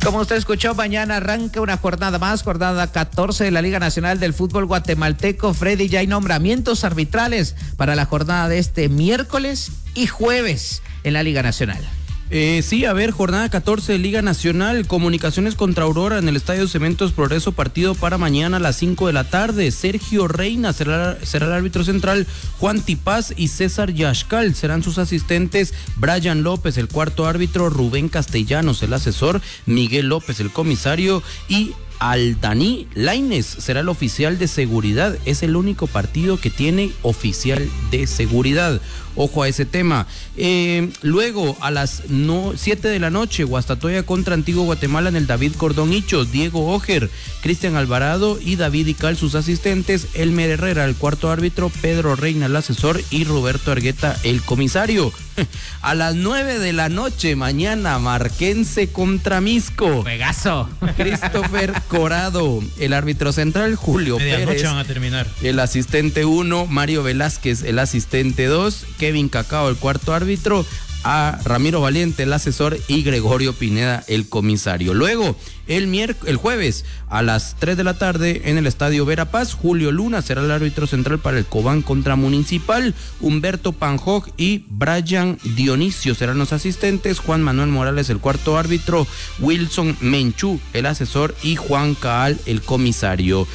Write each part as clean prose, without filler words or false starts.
Como usted escuchó, mañana arranca una jornada más, jornada 14 de la Liga Nacional del Fútbol Guatemalteco. Freddy, ya hay nombramientos arbitrales para la jornada de este miércoles y jueves en la Liga Nacional. Sí, a ver, jornada 14 de Liga Nacional, Comunicaciones contra Aurora en el Estadio Cementos Progreso, partido para mañana a las 5 de la tarde. Sergio Reina será el árbitro central, Juan Tipaz y César Yashcal serán sus asistentes, Brian López el cuarto árbitro, Rubén Castellanos el asesor, Miguel López el comisario y Aldaní Lainez será el oficial de seguridad. Es el único partido que tiene oficial de seguridad. Ojo a ese tema. Luego a las 7 de la noche, Guastatoya contra Antiguo Guatemala en el David Cordón Hichos. Diego Ojer, Cristian Alvarado y David Ical sus asistentes, Elmer Herrera el cuarto árbitro, Pedro Reina el asesor y Roberto Argueta el comisario. A las 9 de la noche mañana, Marquense contra Misco. ¡Juegazo! Christopher Corado el árbitro central, Julio Pérez van a terminar. el asistente 1, Mario Velázquez el asistente 2, Kevin Cacao el cuarto árbitro, a Ramiro Valiente el asesor y Gregorio Pineda el comisario. Luego el jueves a las 3 de la tarde en el Estadio Verapaz, Julio Luna será el árbitro central para el Cobán contra Municipal, Humberto Panjog y Brian Dionisio serán los asistentes, Juan Manuel Morales el cuarto árbitro, Wilson Menchú el asesor y Juan Caal el comisario.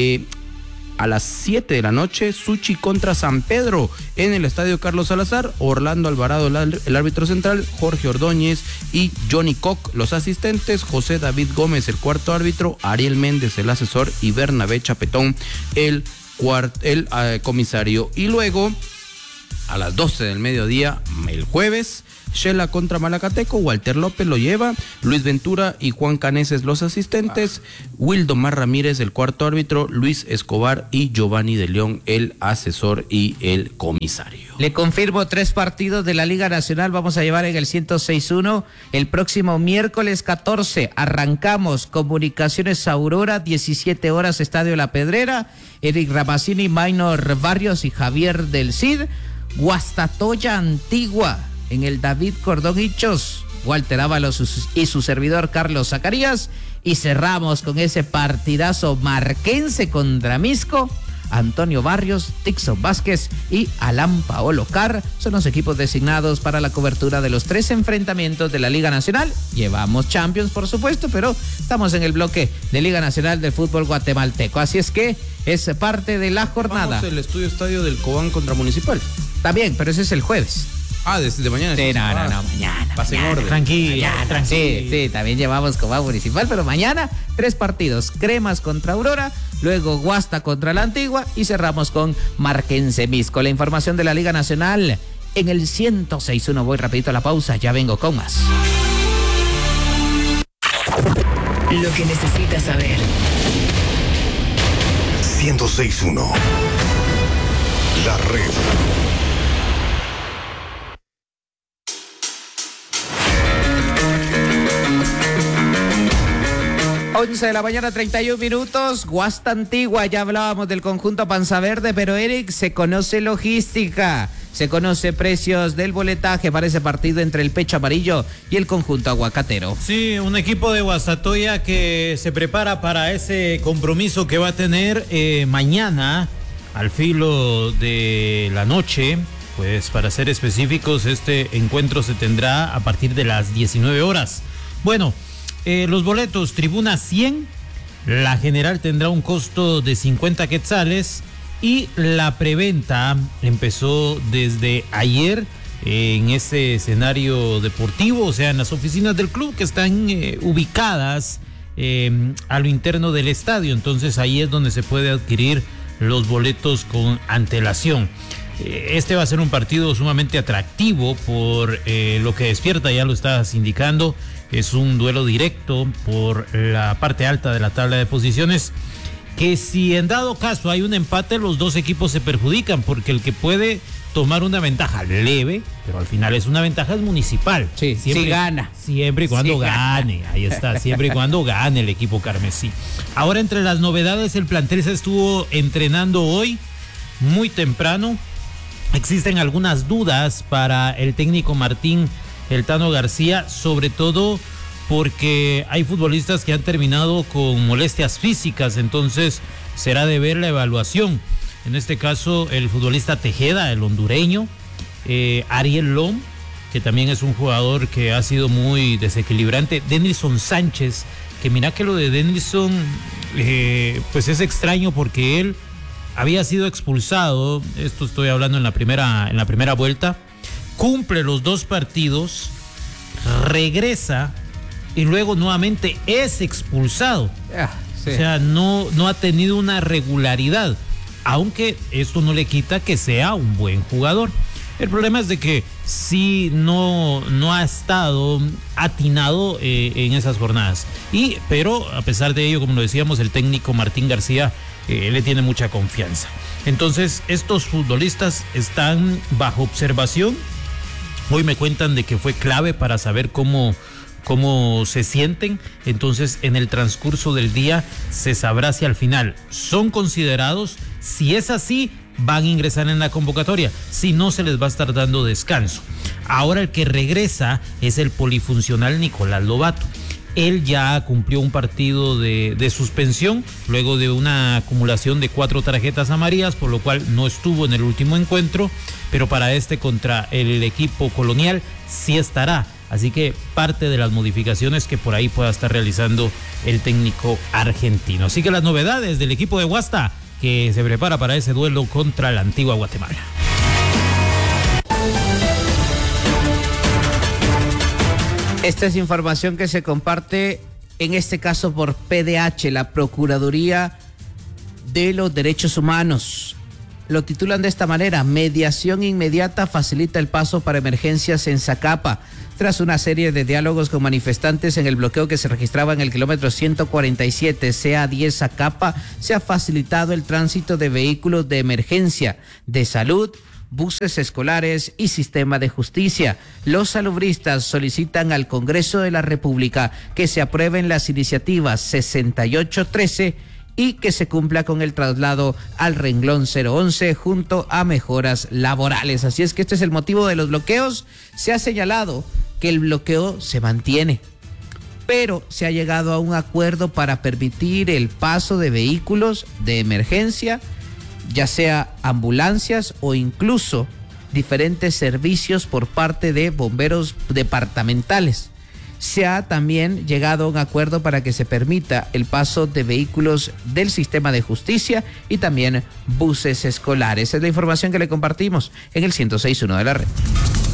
A las 7 de la noche, Suchi contra San Pedro en el Estadio Carlos Salazar, Orlando Alvarado el árbitro central, Jorge Ordóñez y Johnny Koch los asistentes, José David Gómez el cuarto árbitro, Ariel Méndez el asesor y Bernabé Chapetón el comisario. Y luego a las 12 del mediodía el jueves, Shela contra Malacateco, Walter López lo lleva, Luis Ventura y Juan Caneses los asistentes, Wildomar Ramírez el cuarto árbitro, Luis Escobar y Giovanni de León el asesor y el comisario. Le confirmo 3 partidos de la Liga Nacional vamos a llevar en el 106.1 el próximo miércoles 14. Arrancamos Comunicaciones Aurora, 17 horas, Estadio La Pedrera, Eric Ramacini, Maynor Barrios y Javier del Cid. Guastatoya Antigua en el David Cordón Hichos, Walter Ábalos y su servidor Carlos Zacarías. Y cerramos con ese partidazo Marquense contra Misco. Antonio Barrios, Tixon Vázquez y Alan Paolo Carr son los equipos designados para la cobertura de los 3 enfrentamientos de la Liga Nacional. Llevamos Champions, por supuesto, pero estamos en el bloque de Liga Nacional del Fútbol Guatemalteco. Así es que es parte de la jornada. Vamos el estadio del Cobán contra Municipal. También, pero ese es el jueves. Desde mañana. Sí, mañana. Pase en orden. Tranquilo. Sí, también llevamos Cobán Municipal, pero mañana 3 partidos. Cremas contra Aurora, luego Guasta contra la Antigua y cerramos con Marquense Misco. La información de la Liga Nacional en el 106.1. Voy rapidito a la pausa, ya vengo con más. Lo que necesitas saber. 106.1. La red. 11 de la mañana, 31 minutos. Guasta Antigua, ya hablábamos del conjunto Panza Verde, pero Eric, se conoce logística, se conoce precios del boletaje para ese partido entre el Pecho Amarillo y el conjunto aguacatero. Sí, un equipo de Guastatoya que se prepara para ese compromiso que va a tener mañana al filo de la noche. Pues para ser específicos, este encuentro se tendrá a partir de las 19 horas. Bueno, los boletos, tribuna 100, la general tendrá un costo de 50 quetzales y la preventa empezó desde ayer en ese escenario deportivo, o sea, en las oficinas del club que están ubicadas a lo interno del estadio. Entonces ahí es donde se puede adquirir los boletos con antelación. Este va a ser un partido sumamente atractivo por lo que despierta, ya lo estás indicando. Es un duelo directo por la parte alta de la tabla de posiciones, que si en dado caso hay un empate, los dos equipos se perjudican, porque el que puede tomar una ventaja leve, pero al final es una ventaja, es Municipal. Sí, siempre, sí gana. Siempre y cuando gane, ahí está, siempre y cuando gane el equipo carmesí. Ahora, entre las novedades, el plantel se estuvo entrenando hoy muy temprano. Existen algunas dudas para el técnico Martín El Tano García, sobre todo porque hay futbolistas que han terminado con molestias físicas, entonces será de ver la evaluación. En este caso, el futbolista Tejeda, el hondureño, Ariel Lom, que también es un jugador que ha sido muy desequilibrante, Denilson Sánchez, que mira que lo de Denilson pues es extraño porque él había sido expulsado, esto estoy hablando en la primera vuelta, cumple los 2 partidos, regresa y luego nuevamente es expulsado. Sí. O sea, no ha tenido una regularidad, aunque esto no le quita que sea un buen jugador. El problema es de que sí no ha estado atinado en esas jornadas. Pero a pesar de ello, como lo decíamos, el técnico Martín García le tiene mucha confianza. Entonces, estos futbolistas están bajo observación. Hoy me cuentan de que fue clave para saber cómo se sienten. Entonces, en el transcurso del día se sabrá si al final son considerados. Si es así, van a ingresar en la convocatoria. Si no, se les va a estar dando descanso. Ahora el que regresa es el polifuncional Nicolás Lobato. Él ya cumplió un partido de suspensión luego de una acumulación de 4 tarjetas amarillas, por lo cual no estuvo en el último encuentro, pero para contra el equipo Colonial sí estará. Así que parte de las modificaciones que por ahí pueda estar realizando el técnico argentino. Así que las novedades del equipo de Guasta, que se prepara para ese duelo contra la Antigua Guatemala. Esta es información que se comparte en este caso por PDH, la Procuraduría de los Derechos Humanos. Lo titulan de esta manera: mediación inmediata facilita el paso para emergencias en Zacapa. Tras una serie de diálogos con manifestantes en el bloqueo que se registraba en el kilómetro 147 CA10 Zacapa, se ha facilitado el tránsito de vehículos de emergencia, de salud, buses escolares y sistema de justicia. Los salubristas solicitan al Congreso de la República que se aprueben las iniciativas 6813 y que se cumpla con el traslado al renglón 011 junto a mejoras laborales. Así es que este es el motivo de los bloqueos. Se ha señalado que el bloqueo se mantiene, pero se ha llegado a un acuerdo para permitir el paso de vehículos de emergencia, ya sea ambulancias o incluso diferentes servicios por parte de bomberos departamentales. Se ha también llegado a un acuerdo para que se permita el paso de vehículos del sistema de justicia y también buses escolares. Es la información que le compartimos en el 106.1 de la red.